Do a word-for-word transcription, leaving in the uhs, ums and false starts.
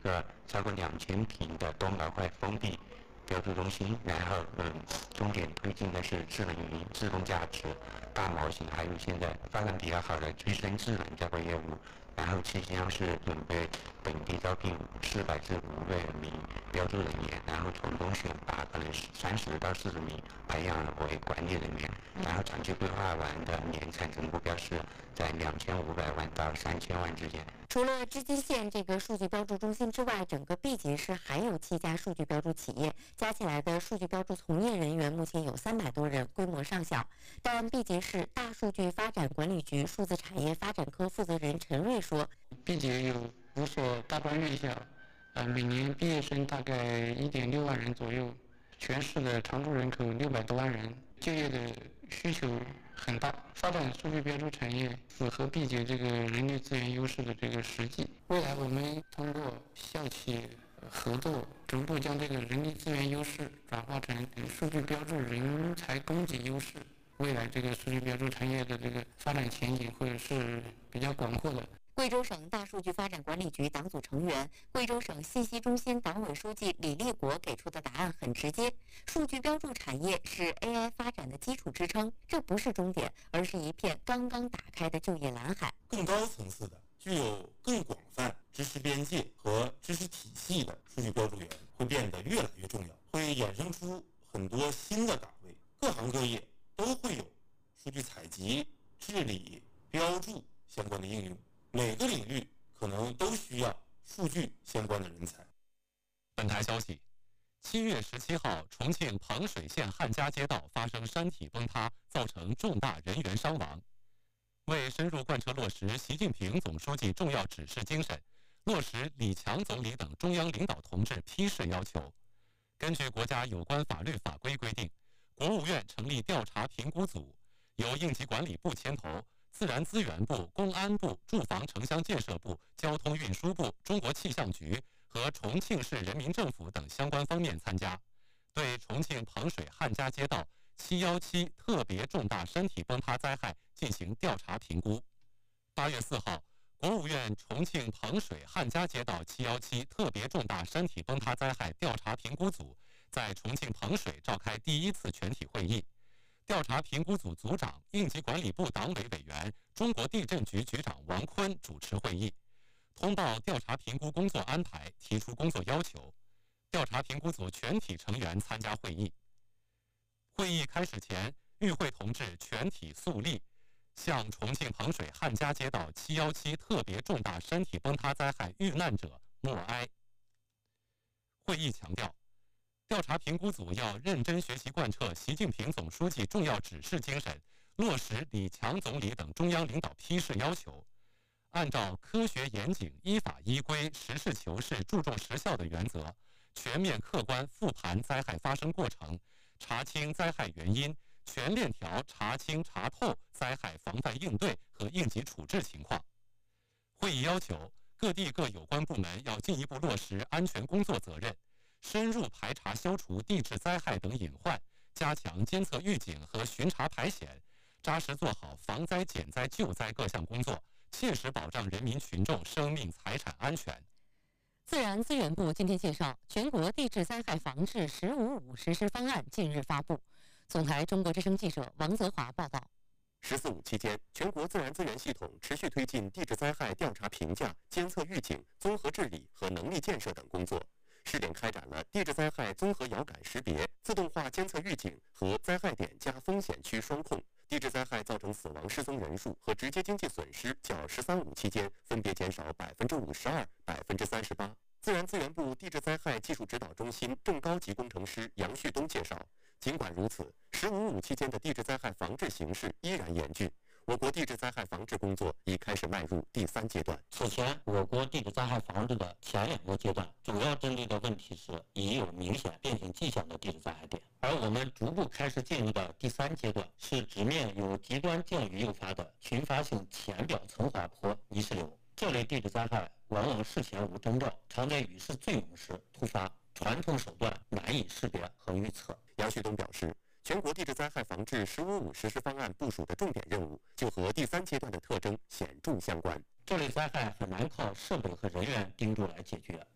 个超过两千平的多模块封闭标注中心，然后嗯，重点推进的是智能云、自动驾驶、大模型，还有现在发展比较好的具身智能这个业务。然后即将是准备本地招聘四百至五百名标注人员，然后从中选拔可能三十到四十名培养为管理人员。然后长期规划完的年产值目标是在两千五百万到三千万之间。 除了织金县这个数据标注中心之外，整个毕节市还有七家数据标注企业，加起来的数据标注从业人员目前有三百多人，规模尚小。但毕节市大数据发展管理局数字产业发展科负责人陈瑞说， 毕节有五所大专院校，呃，每年毕业生大概一点六万人左右，全市的常住人口六百多万人，就业的需求很大，发展数据标注产业符合毕节这个人力资源优势的这个实际。未来我们通过校企合作，逐步将这个人力资源优势转化成数据标注人才供给优势。未来这个数据标注产业的这个发展前景会是比较广阔的。 贵州省大数据发展管理局党组成员、贵州省信息中心党委书记李立国给出的答案很直接：数据标注产业是 A I 发展的基础支撑，这不是终点，而是一片刚刚打开的就业蓝海。 更高层次的、具有更广泛知识边界和知识体系的数据标注员会变得越来越重要，会衍生出很多新的岗位，各行各业都会有数据采集、治理、标注相关的应用。每个领域可能都需要数据相关的人才。 本台消息，七月十七号，重庆彭水县汉家街道发生山体崩塌，造成重大人员伤亡。为深入贯彻落实习近平总书记重要指示精神，落实李强总理等中央领导同志批示要求，根据国家有关法律法规规定，国务院成立调查评估组，由应急管理部牵头，自然资源部、公安部、住房城乡建设部、交通运输部、中国气象局和重庆市人民政府等相关方面参加，对重庆彭水汉家街道七一七特别重大山体崩塌灾害进行调查评估。八月四号，国务院重庆彭水汉家街道七一七特别重大山体崩塌灾害调查评估组在重庆彭水召开第一次全体会议。调查评估组组长、应急管理部党委委员、中国地震局局长王坤主持会议，通报调查评估工作安排，提出工作要求。调查评估组全体成员参加会议。会议开始前，与会同志全体肃立，向重庆彭水汉家街道七一七特别重大山体崩塌灾害遇难者默哀。会议强调，调查评估组要认真学习贯彻习近平总书记重要指示精神，落实李强总理等中央领导批示要求，按照科学严谨、依法依规、实事求是、注重实效的原则，全面客观复盘灾害发生过程，查清灾害原因，全链条查清查透灾害防范应对和应急处置情况。会议要求各地各有关部门要进一步落实安全工作责任，深入排查消除地质灾害等隐患，加强监测预警和巡查排险，扎实做好防灾减灾救灾各项工作，切实保障人民群众生命财产安全。 自然资源部今天介绍，全国地质灾害防治“十五五”实施方案近日发布。总台中国之声记者王泽华报道。 十四五期间，全国自然资源系统持续推进地质灾害调查评价、监测预警、综合治理和能力建设等工作，试点开展了地质灾害综合遥感识别、自动化监测预警和灾害点加风险区双控。地质灾害造成死亡失踪人数和直接经济损失较“十三五”期间分别减少百分之五十二、百分之三十八。自然资源部地质灾害技术指导中心正高级工程师杨旭东介绍，尽管如此，“十五五”期间的地质灾害防治形势依然严峻。我国地质灾害防治工作已开始迈入第三阶段。 此前，我国地质灾害防治的前两个阶段，主要针对的问题是已有明显变形迹象的地质灾害点，而我们逐步开始进入的第三阶段，是直面由极端降雨诱发的群发性浅表层滑坡泥石流。这类地质灾害往往事前无征兆，常在雨势最猛时突发，传统手段难以识别和预测。 杨旭东表示，全国地质灾害防治“十五五”实施方案部署的重点任务，就和第三阶段的特征显著相关。 这类灾害很难靠设备和人员盯住来解决，